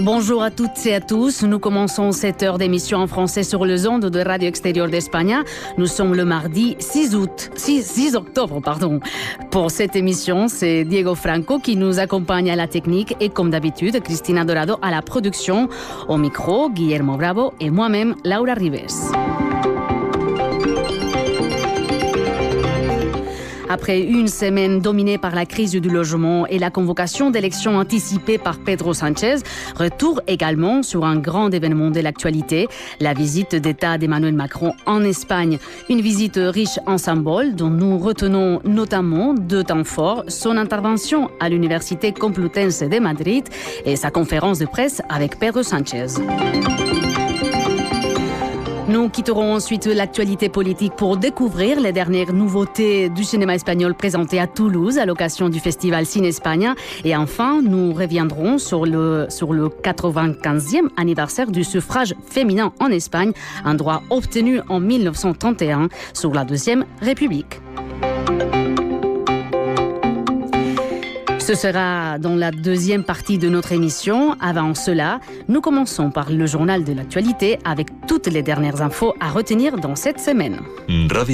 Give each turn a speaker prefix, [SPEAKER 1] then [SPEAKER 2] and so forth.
[SPEAKER 1] Bonjour à toutes et à tous. Nous commençons cette heure d'émission en français sur les ondes de Radio Extérieure d'Espagne. Nous sommes le mardi 6 octobre. Pour cette émission, c'est Diego Franco qui nous accompagne à la technique et comme d'habitude, Cristina Dorado à la production. Au micro, Guillermo Bravo et moi-même, Laura Ribes. Après une semaine dominée par la crise du logement et la convocation d'élections anticipées par Pedro Sánchez, retour également sur un grand événement de l'actualité, la visite d'État d'Emmanuel Macron en Espagne. Une visite riche en symboles dont nous retenons notamment deux temps forts, son intervention à l'Université Complutense de Madrid et sa conférence de presse avec Pedro Sánchez. Nous quitterons ensuite l'actualité politique pour découvrir les dernières nouveautés du cinéma espagnol présentées à Toulouse à l'occasion du festival Ciné-Espagne. Et enfin, nous reviendrons sur le 95e anniversaire du suffrage féminin en Espagne, un droit obtenu en 1931 sous la Deuxième République. Ce sera dans la deuxième partie de notre émission. Avant cela, nous commençons par le journal de l'actualité avec toutes les dernières infos à retenir dans cette semaine.
[SPEAKER 2] Radio